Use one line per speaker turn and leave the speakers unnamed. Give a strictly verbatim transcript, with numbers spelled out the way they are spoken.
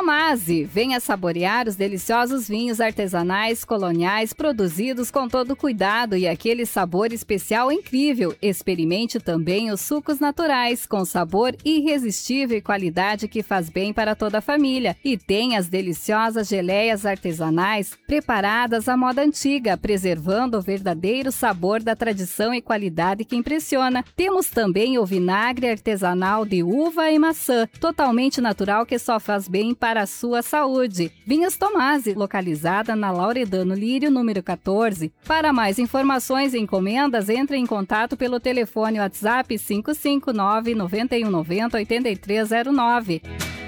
Tomasi, venha saborear os deliciosos vinhos artesanais coloniais produzidos com todo cuidado e aquele sabor especial incrível. Experimente também os sucos naturais com sabor irresistível e qualidade que faz bem para toda a família. E tem as deliciosas geleias artesanais preparadas à moda antiga, preservando o verdadeiro sabor da tradição e qualidade que impressiona. Temos também o vinagre artesanal de uva e maçã, totalmente natural que só faz bem para a sua saúde. Vinhos Tomasi, localizada na Lauredano Lírio, número quatorze. Para mais informações e encomendas, entre em contato pelo telefone WhatsApp cinco cinco nove, nove um nove zero, oito três zero nove.